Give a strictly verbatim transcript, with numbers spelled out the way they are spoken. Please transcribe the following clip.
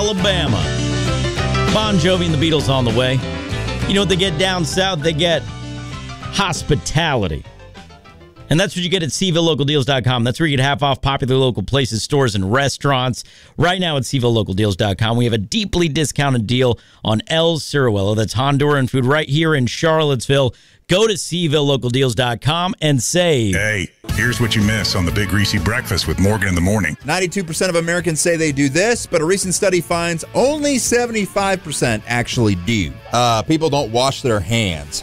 Alabama. Bon Jovi and the Beatles on the way. You know what they get down south? They get hospitality. And that's what you get at Seville Local Deals dot com. That's where you get half off popular local places, stores, and restaurants. Right now at Seville Local Deals dot com, we have a deeply discounted deal on El Ciruelo. That's Honduran food right here in Charlottesville. Go to Seville Local Deals dot com and save. Hey, here's what you miss on the Big Greasy Breakfast with Morgan in the Morning. ninety-two percent of Americans say they do this, but a recent study finds only seventy-five percent actually do. Uh, people don't wash their hands.